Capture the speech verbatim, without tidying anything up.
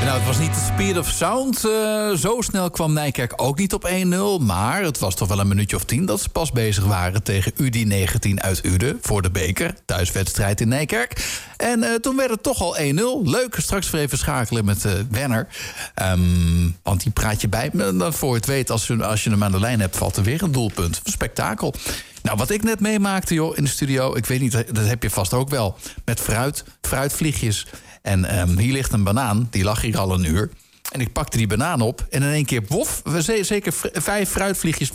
nou, het was niet de speed of sound. Uh, zo snel kwam Nijkerk ook niet op één nul. Maar het was toch wel een minuutje of tien dat ze pas bezig waren tegen U D I negentien uit Uden voor de beker. Thuiswedstrijd in Nijkerk. En uh, toen werd het toch al één nul. Leuk, straks weer even schakelen met uh, Werner. Um, want die praat je bij. Dan voor je het weet, als je, als je hem aan de lijn hebt, valt er weer een doelpunt. Een spektakel. Nou, wat ik net meemaakte, joh, in de studio, ik weet niet, dat heb je vast ook wel. Met fruit, fruitvliegjes. En um, hier ligt een banaan, die lag hier al een uur. En ik pakte die banaan op en in één keer, wof, zeker vijf fruitvliegjes